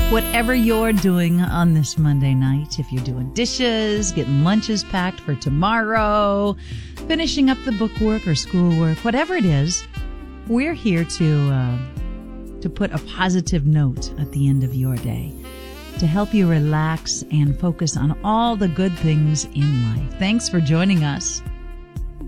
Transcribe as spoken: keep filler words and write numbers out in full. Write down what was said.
Whatever you're doing on this Monday night, if you're doing dishes, getting lunches packed for tomorrow, finishing up the bookwork or schoolwork, whatever it is, we're here to uh, to put a positive note at the end of your day, to help you relax and focus on all the good things in life. Thanks for joining us.